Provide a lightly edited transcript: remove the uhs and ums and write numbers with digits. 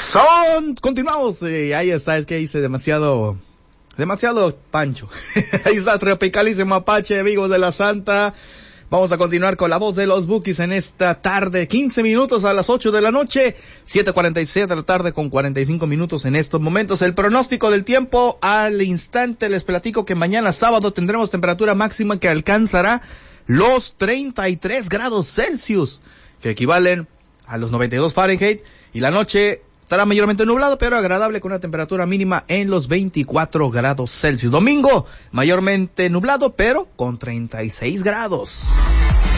Continuamos, ahí está, es que hice demasiado pancho. Ahí está Tropicalísimo Apache, amigos de la Santa. Vamos a continuar con la voz de los Bukis en esta tarde, 15 minutos a las 8 de la noche, 7:47 de la tarde con 45 minutos en estos momentos. El pronóstico del tiempo al instante, les platico que mañana sábado tendremos temperatura máxima que alcanzará los 33 grados Celsius, que equivalen a los 92 Fahrenheit, y la noche estará mayormente nublado, pero agradable con una temperatura mínima en los 24 grados Celsius. Domingo, mayormente nublado, pero con 36 grados.